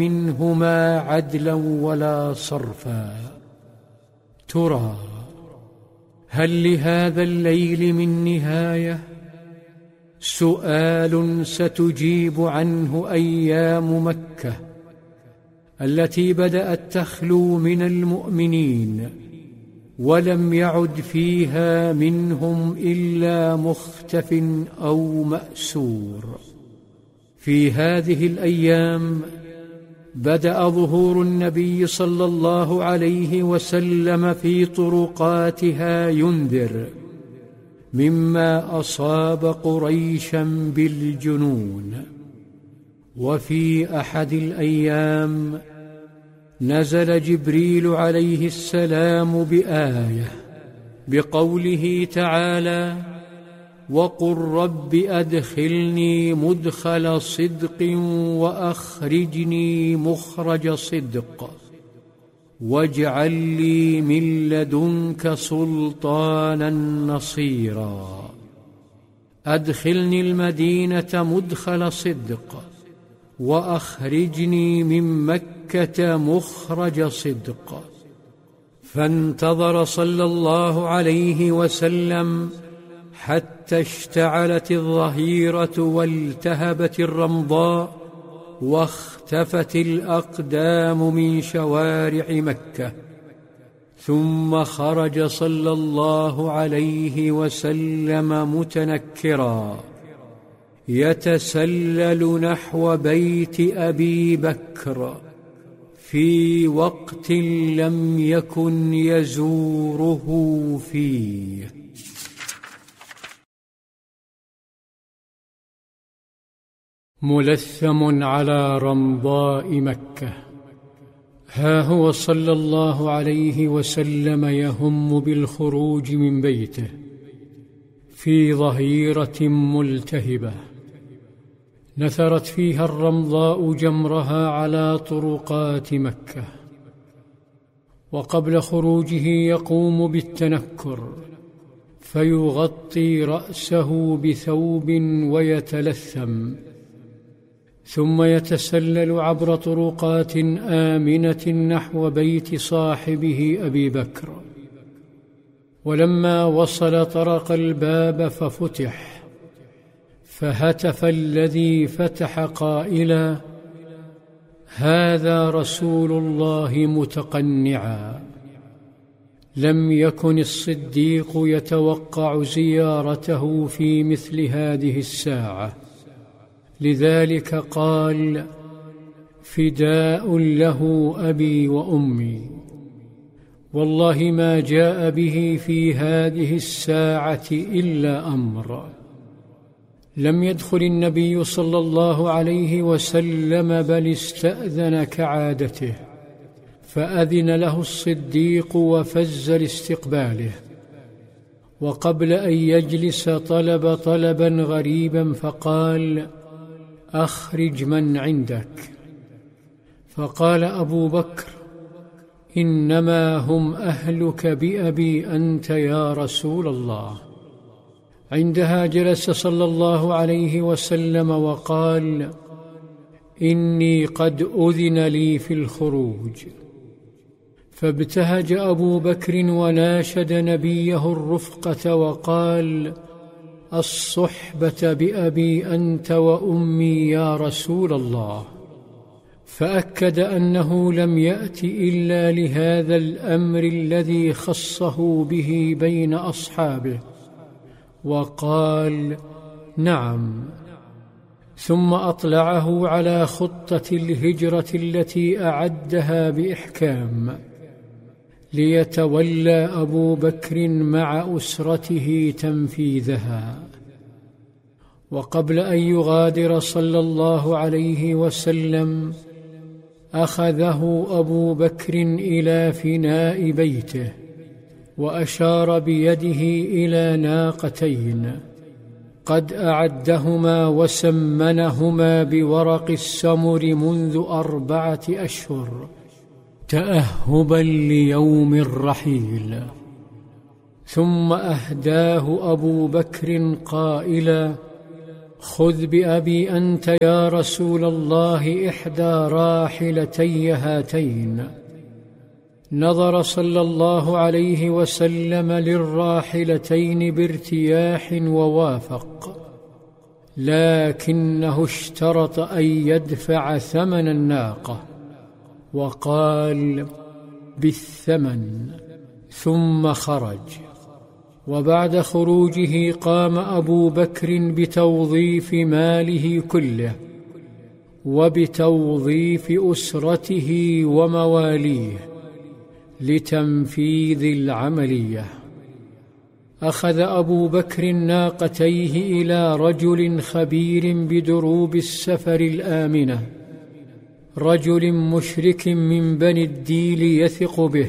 منهما عدلا ولا صرفا. ترى هل لهذا الليل من نهاية؟ سؤال ستجيب عنه أيام مكة التي بدأت تخلو من المؤمنين، ولم يعد فيها منهم إلا مختف أو مأسور. في هذه الأيام بدأ ظهور النبي صلى الله عليه وسلم في طرقاتها ينذر مما أصاب قريشا بالجنون. وفي أحد الأيام نزل جبريل عليه السلام بآية بقوله تعالى: وقل رب أدخلني مدخل صدق وأخرجني مخرج صدق واجعل لي من لدنك سلطانا نصيرا. أدخلني المدينة مدخل صدق وأخرجني من مكة مخرج صدق. فانتظر صلى الله عليه وسلم حتى اشتعلت الظهيرة والتهبت الرمضاء واختفت الأقدام من شوارع مكة، ثم خرج صلى الله عليه وسلم متنكرا يتسلل نحو بيت أبي بكر في وقت لم يكن يزوره فيه. ملثم على رمضاء مكة، ها هو صلى الله عليه وسلم يهم بالخروج من بيته في ظهيرة ملتهبة نثرت فيها الرمضاء جمرها على طرقات مكة. وقبل خروجه يقوم بالتنكر فيغطي رأسه بثوب ويتلثم، ثم يتسلل عبر طرقات آمنة نحو بيت صاحبه أبي بكر. ولما وصل طرق الباب ففتح، فهتف الذي فتح قائلا: هذا رسول الله متقنعا. لم يكن الصديق يتوقع زيارته في مثل هذه الساعة، لذلك قال: فداء له أبي وأمي، والله ما جاء به في هذه الساعة إلا أمر. لم يدخل النبي صلى الله عليه وسلم بل استأذن كعادته، فأذن له الصديق وفز لاستقباله. وقبل أن يجلس طلب طلبا غريبا فقال: أخرج من عندك. فقال أبو بكر: إنما هم أهلك بأبي أنت يا رسول الله. عندها جلس صلى الله عليه وسلم وقال: إني قد أذن لي في الخروج. فابتهج أبو بكر وناشد نبيه الرفقة وقال: الصحبة بأبي أنت وأمي يا رسول الله. فأكد أنه لم يأت إلا لهذا الأمر الذي خصه به بين أصحابه، وقال: نعم. ثم أطلعه على خطة الهجرة التي أعدها بإحكام، ليتولى أبو بكر مع أسرته تنفيذها. وقبل أن يغادر صلى الله عليه وسلم أخذه أبو بكر إلى فناء بيته وأشار بيده إلى ناقتين قد أعدهما وسمنهما بورق السمر منذ 4 أشهر تأهبا ليوم الرحيل. ثم أهداه أبو بكر قائلا: خذ بأبي أنت يا رسول الله إحدى راحلتي هاتين. نظر صلى الله عليه وسلم للراحلتين بارتياح ووافق، لكنه اشترط أن يدفع ثمن الناقة وقال: بالثمن، ثم خرج. وبعد خروجه قام أبو بكر بتوظيف ماله كله وبتوظيف أسرته ومواليه لتنفيذ العملية. أخذ أبو بكر ناقتيه إلى رجل خبير بدروب السفر الآمنة، رجل مشرك من بني الديل يثق به،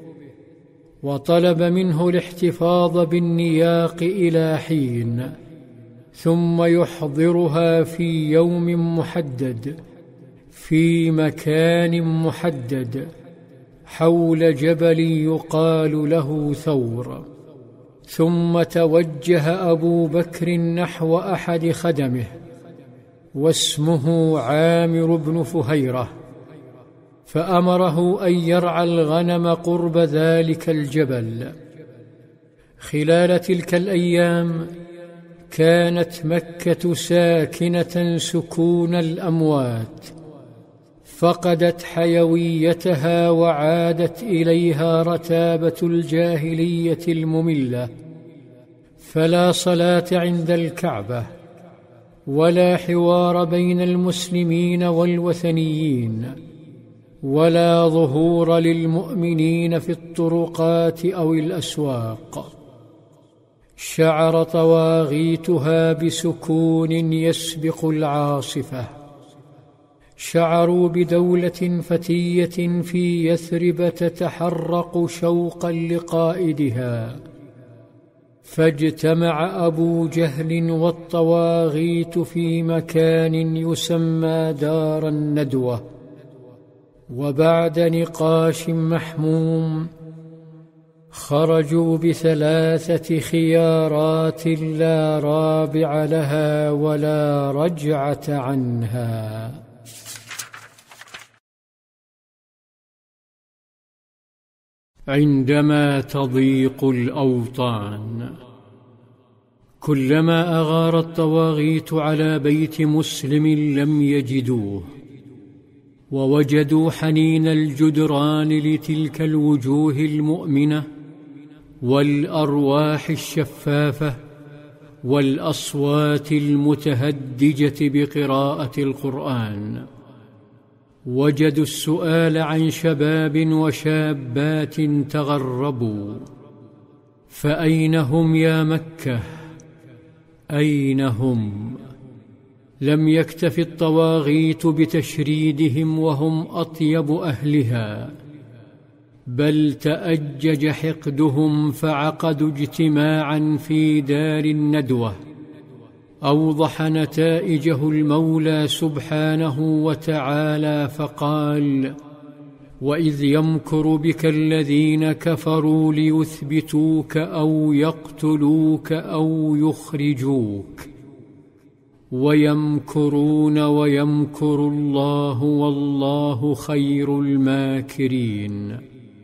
وطلب منه الاحتفاظ بالنياق إلى حين، ثم يحضرها في يوم محدد في مكان محدد حول جبل يقال له ثور. ثم توجه أبو بكر نحو أحد خدمه واسمه عامر بن فهيرة، فأمره أن يرعى الغنم قرب ذلك الجبل. خلال تلك الأيام كانت مكة ساكنة سكون الأموات، فقدت حيويتها وعادت إليها رتابة الجاهلية المملة، فلا صلاة عند الكعبة، ولا حوار بين المسلمين والوثنيين، ولا ظهور للمؤمنين في الطرقات أو الأسواق. شعر طواغيتها بسكون يسبق العاصفة. شعروا بدولة فتية في يثرب تتحرق شوقا لقائدها، فاجتمع أبو جهل والطواغيت في مكان يسمى دار الندوة، وبعد نقاش محموم خرجوا ب3 خيارات لا رابع لها ولا رجعة عنها. عندما تضيق الأوطان، كلما أغار الطواغيت على بيت مسلم لم يجدوه، ووجدوا حنين الجدران لتلك الوجوه المؤمنة والأرواح الشفافة والأصوات المتهدجة بقراءة القرآن. وجدوا السؤال عن شباب وشابات تغربوا: فأين هم يا مكة؟ أين هم؟ لم يكتف الطواغيت بتشريدهم وهم أطيب أهلها، بل تأجج حقدهم فعقدوا اجتماعا في دار الندوة. أوضح نتائجه المولى سبحانه وتعالى فقال: وإذ يمكر بك الذين كفروا ليثبتوك أو يقتلوك أو يخرجوك ويمكرون ويمكر الله والله خير الماكرين.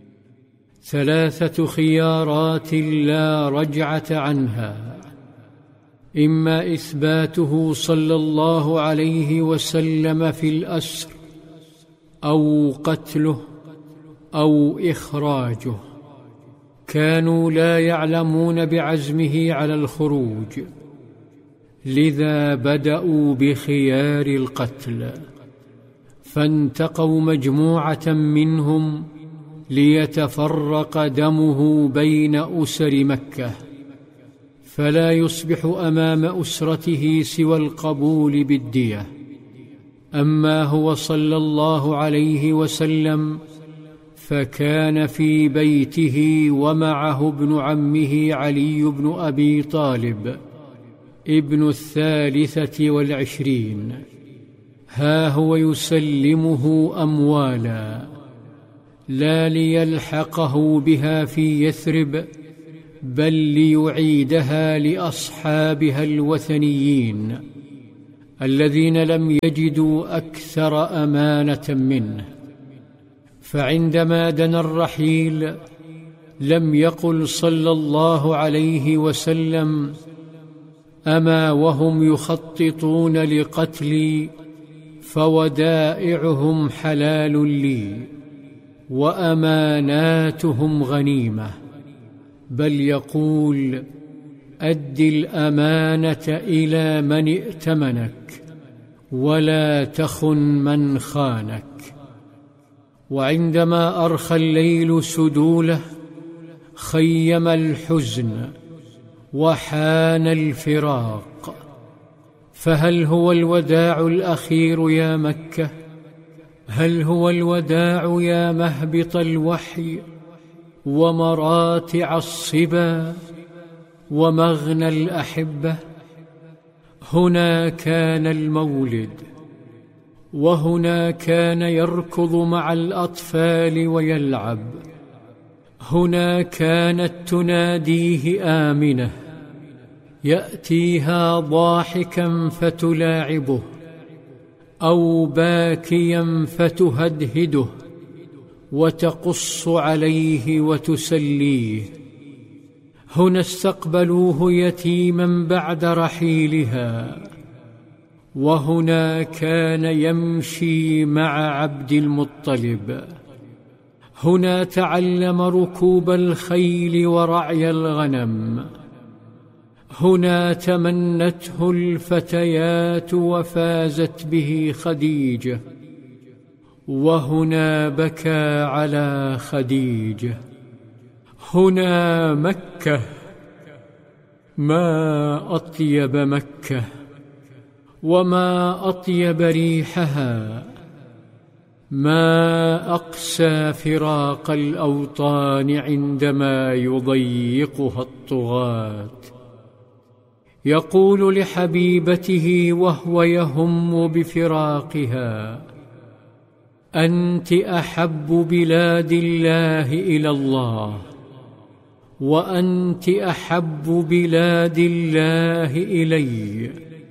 3 خيارات لا رجعة عنها: إما إثباته صلى الله عليه وسلم في الأسر، أو قتله، أو إخراجه. كانوا لا يعلمون بعزمه على الخروج، لذا بدأوا بخيار القتل، فانتقوا مجموعة منهم ليتفرق دمه بين أسر مكة، فلا يصبح أمام أسرته سوى القبول بالدية. أما هو صلى الله عليه وسلم فكان في بيته ومعه ابن عمه علي بن أبي طالب ابن 23، ها هو يسلمه أموالا لا ليلحقه بها في يثرب، بل ليعيدها لأصحابها الوثنيين الذين لم يجدوا أكثر أمانة منه. فعندما دنا الرحيل لم يقل صلى الله عليه وسلم: أما وهم يخططون لقتلي فودائعهم حلال لي وأماناتهم غنيمة، بل يقول: أد الأمانة إلى من ائتمنك ولا تخن من خانك. وعندما أرخى الليل سدوله خيم الحزن وحان الفراق. فهل هو الوداع الأخير يا مكة؟ هل هو الوداع يا مهبط الوحي ومراتع الصبا ومغنى الأحبة؟ هنا كان المولد، وهنا كان يركض مع الأطفال ويلعب، هنا كانت تناديه آمنة، يأتيها ضاحكا فتلاعبه أو باكيا فتهدهده وتقص عليه وتسليه. هنا استقبلوه يتيما بعد رحيلها، وهنا كان يمشي مع عبد المطلب. هنا تعلم ركوب الخيل ورعي الغنم، هنا تمنته الفتيات وفازت به خديجة، وهنا بكى على خديجة. هنا مكة، ما أطيب مكة وما أطيب ريحها، ما أقسى فراق الأوطان عندما يضيقها الطغاة. يقول لحبيبته وهو يهم بفراقها: أنت أحب بلاد الله إلى الله، وأنت أحب بلاد الله إلي،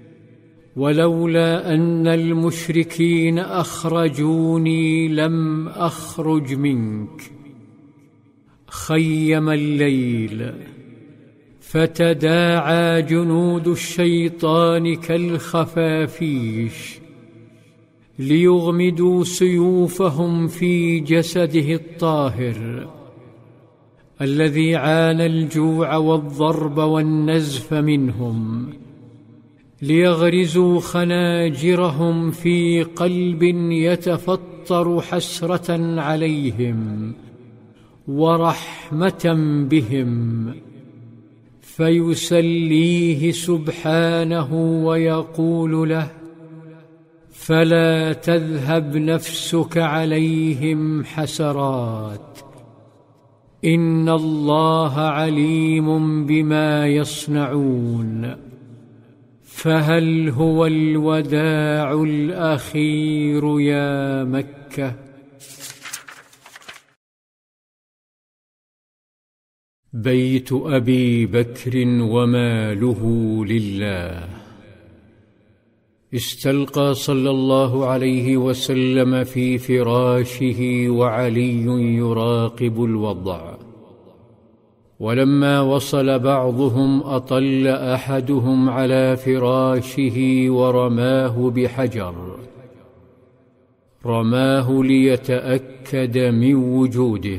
ولولا أن المشركين أخرجوني لم أخرج منك. خيم الليل فتداعى جنود الشيطان كالخفافيش ليغمدوا سيوفهم في جسده الطاهر الذي عانى الجوع والضرب والنزف منهم، ليغرزوا خناجرهم في قلب يتفطر حسرة عليهم ورحمة بهم، فيسليه سبحانه ويقول له: فلا تذهب نفسك عليهم حسرات، إن الله عليم بما يصنعون. فهل هو الوداع الأخير يا مكة؟ بيت أبي بكر وماله لله. استلقى صلى الله عليه وسلم في فراشه وعلي يراقب الوضع، ولما وصل بعضهم أطل أحدهم على فراشه ورماه بحجر، رماه ليتأكد من وجوده.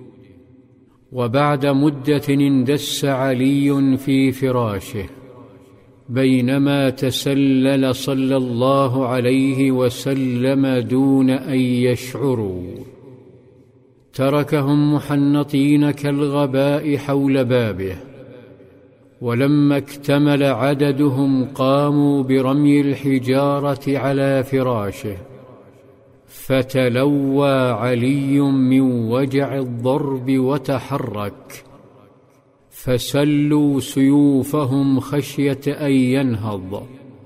وبعد مدة اندس علي في فراشه، بينما تسلل صلى الله عليه وسلم دون أن يشعروا، تركهم محنطين كالغباء حول بابه. ولما اكتمل عددهم قاموا برمي الحجارة على فراشه، فتلوى علي من وجع الضرب وتحرك، فسلوا سيوفهم خشية أن ينهض.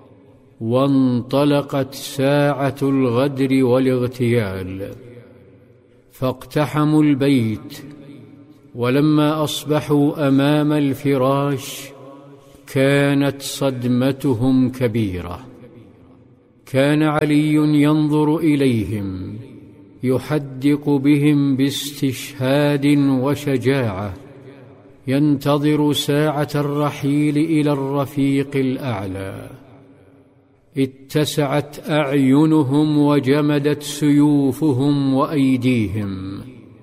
وانطلقت ساعة الغدر والاغتيال، فاقتحموا البيت. ولما أصبحوا أمام الفراش كانت صدمتهم كبيرة، كان علي ينظر إليهم يحدق بهم باستشهاد وشجاعة، ينتظر ساعة الرحيل إلى الرفيق الأعلى. اتسعت أعينهم وجمدت سيوفهم وأيديهم،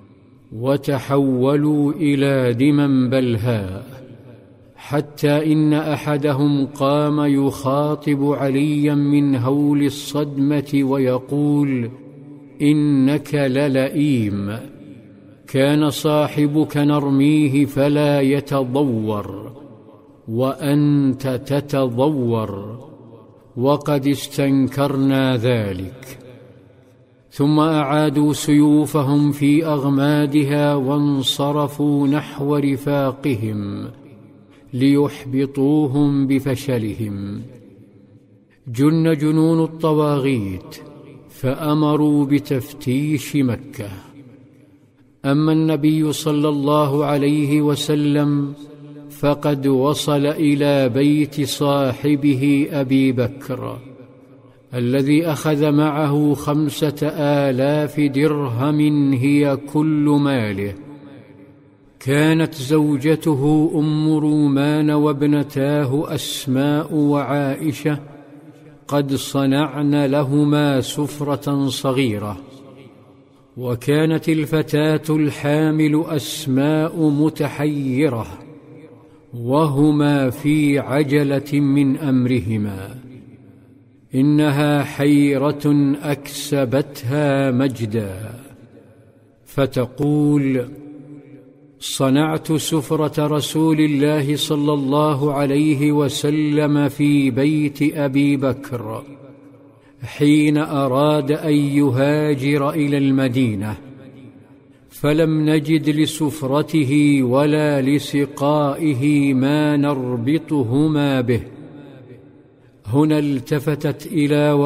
وتحولوا إلى دما بلهاء، حتى إن أحدهم قام يخاطب عليا من هول الصدمة ويقول: إنك للئيم، كان صاحبك نرميه فلا يتضور، وأنت تتضور، وقد استنكرنا ذلك. ثم أعادوا سيوفهم في أغمادها وانصرفوا نحو رفاقهم ليحبطوهم بفشلهم. جن جنون الطواغيت فأمروا بتفتيش مكة. أما النبي صلى الله عليه وسلم فقد وصل إلى بيت صاحبه أبي بكر الذي أخذ معه 5000 درهم هي كل ماله. كانت زوجته أم رومان وابنتاه أسماء وعائشة قد صنعن لهما سفرة صغيرة، وكانت الفتاة الحامل أسماء متحيرة، وهما في عجلة من أمرهما. إنها حيرة أكسبتها مجدا، فتقول: صنعت سفرة رسول الله صلى الله عليه وسلم في بيت أبي بكر حين أراد أن يهاجر إلى المدينة، فلم نجد لسفرته ولا لسقائه ما نربطهما به. هنا التفتت إلى